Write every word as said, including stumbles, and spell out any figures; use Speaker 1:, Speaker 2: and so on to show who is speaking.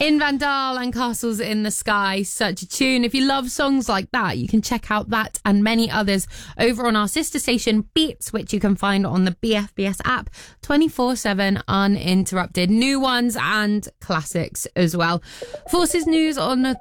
Speaker 1: In Vandal and Castles in the Sky, such a tune. If you love songs like that, you can check out that and many others over on our sister station Beats, which you can find on the B F B S app twenty-four seven uninterrupted. New ones and classics as well. Forces news on the